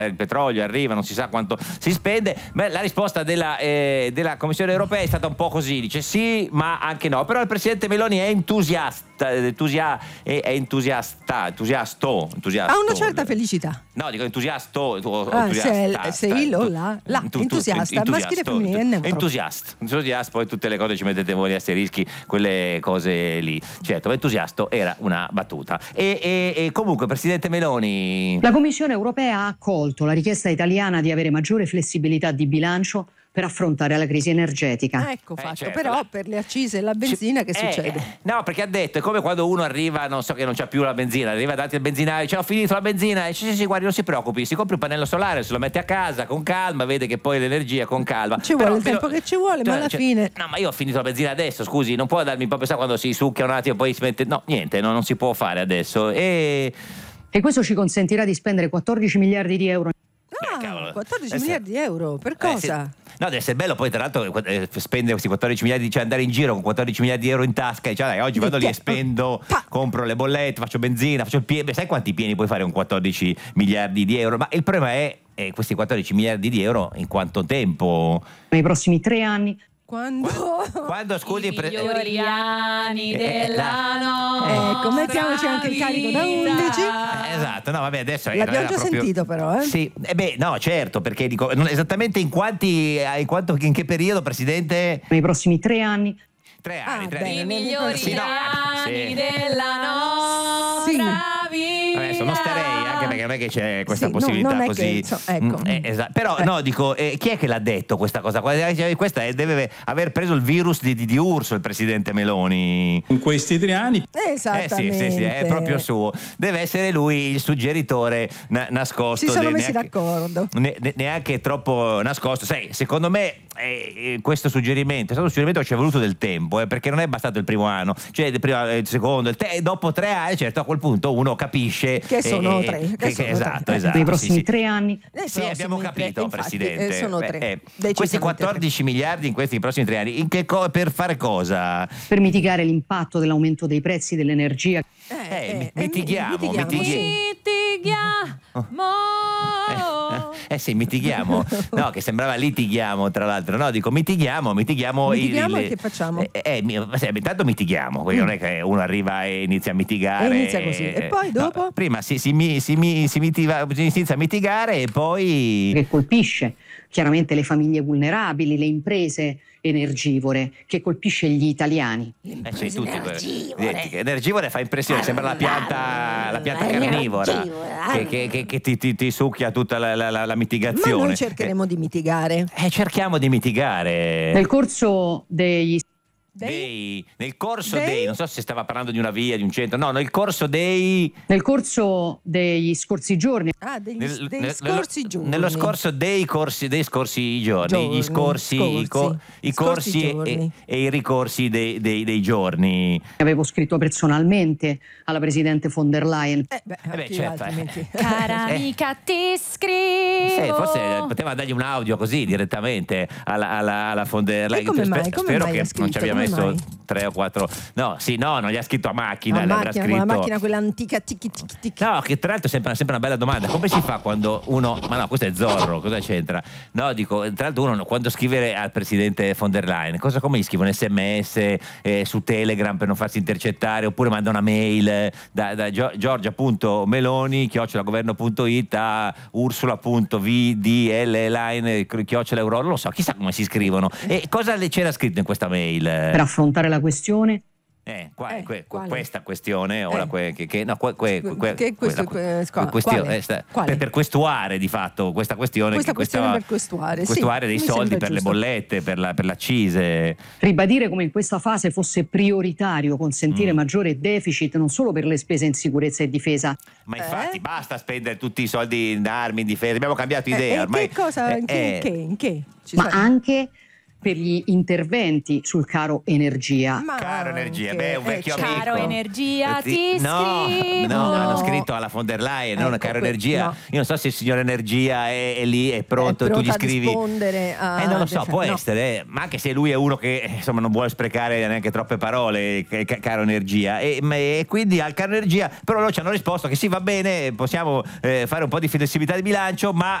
il petrolio arriva, non si sa quanto si spende. Beh, la risposta della Commissione europea è stata un po' così, dice sì ma anche no, però il presidente Meloni è entusiasta, ha una certa felicità. No, dico entusiasto. Entusiasta, maschile e femminile è neutro. Entusiasta, poi tutte le cose ci mettete voi asterischi, quelle cose lì. Certo, entusiasto era una battuta. E comunque, presidente Meloni. La Commissione europea ha accolto la richiesta italiana di avere maggiore flessibilità di bilancio per affrontare la crisi energetica. Ecco fatto, certo. Però per le accise e la benzina che succede? No, perché ha detto, è come quando uno arriva, non so, che non c'ha più la benzina, arriva davanti al benzinaio, dice ho finito la benzina, e dice sì, guardi, non si preoccupi, si compra un pannello solare, se lo mette a casa con calma, vede che poi l'energia con calma. Ci vuole il tempo che ci vuole, ma alla fine... No, ma io ho finito la benzina adesso, scusi, non può darmi proprio, sa, quando si succhia un attimo poi si mette... No, niente, non si può fare adesso. E questo ci consentirà di spendere 14 miliardi di euro. 14 miliardi di euro, per cosa? No, deve essere bello poi tra l'altro spendere questi 14 miliardi, cioè andare in giro con 14 miliardi di euro in tasca e dai, oggi vado lì e spendo, compro le bollette, faccio benzina, faccio il pieno. Sai quanti pieni puoi fare con 14 miliardi di euro? Ma il problema è questi 14 miliardi di euro in quanto tempo? Nei prossimi 3 anni. Quando scusi, i migliori anni della nostra mettiamoci anche il carico da 11. Esatto, no, vabbè, adesso l'abbiamo già sentito, però. Sì, no, certo, perché dico, esattamente in che periodo, presidente? Nei prossimi 3 anni. 3 anni, i migliori anni della nostra vita. Adesso non starei, anche perché non è che c'è questa possibilità non è così. Che, esatto. Però no, dico, chi è che l'ha detto questa cosa? Questa deve aver preso il virus di Urso, il presidente Meloni. In questi 3 anni. Esattamente. Sì, è proprio suo. Deve essere lui il suggeritore nascosto. Si sono messi d'accordo. Neanche troppo nascosto. Sai, secondo me questo suggerimento è stato un suggerimento che ci è voluto del tempo, perché non è bastato il primo anno, cioè il secondo, dopo 3 anni, certo, a quel punto uno capisce che sono 3. Esatto. Nei prossimi 3 anni. Sì, abbiamo capito, Presidente. Sono 3. Questi 14 miliardi in questi prossimi 3 anni, per fare cosa? Per mitigare l'impatto dell'aumento dei prezzi dell'energia. Mitighiamo. Sì, mitighiamo. No, che sembrava litighiamo, tra l'altro. No, dico mitighiamo. Mitighiamo e che facciamo? Intanto mitighiamo, perché non è che uno arriva e inizia a mitigare. Inizia così. E poi dopo? No, prima si inizia a mitigare e poi... Che colpisce chiaramente le famiglie vulnerabili, le imprese energivore, che colpisce gli italiani. Sì, tutti energivore fa impressione, sembra la pianta carnivora che ti succhia tutta la mitigazione. Ma noi cercheremo di mitigare. Cerchiamo di mitigare. Nel corso nel corso dei, non so se stava parlando di una via, di un centro, no, nel corso degli scorsi giorni. Scorsi giorni. Nello scorso dei scorsi giorni, gli scorsi e i ricorsi dei giorni. Avevo scritto personalmente alla presidente von der Leyen. Certo. Cara amica, ti scrivo. Forse poteva dargli un audio così direttamente alla von der Leyen. Come mai Spero che scritto? non ci abbia messo 3 o 4. No, non gli ha scritto a macchina. La macchina quella antica tic. No, che tra l'altro è sempre una bella domanda. Come si fa quando uno... Ma no, questo è Zorro, cosa c'entra? No, dico, tra l'altro uno quando scrive al presidente von der Leyen, come gli scrive un sms su Telegram per non farsi intercettare, oppure manda una mail da giorgia.meloni@governo.it a ursula.vdlline @Euro, non lo so, chissà come si scrivono. E cosa le c'era scritto in questa mail? Per affrontare la questione. Questa questione ora per questuare di fatto questa questione per questuare dei soldi per le bollette, per l'accise. Ribadire come in questa fase fosse prioritario consentire maggiore deficit non solo per le spese in sicurezza e difesa. Ma infatti basta spendere tutti i soldi in armi, in difesa, abbiamo cambiato idea ormai. Che cosa? In che? Ma anche per gli interventi sul caro energia. Caro energia, beh, un vecchio amico. Caro energia, ti no, scrivo. no, hanno scritto alla von der Leyen, non caro energia. no. Io non so se il signor energia è lì, è pronto, tu gli a scrivi. rispondere Non lo so, può no. essere, ma anche se lui è uno che insomma non vuole sprecare neanche troppe parole, caro energia, e quindi al caro energia, però loro ci hanno risposto che sì, va bene, possiamo fare un po' di flessibilità di bilancio, ma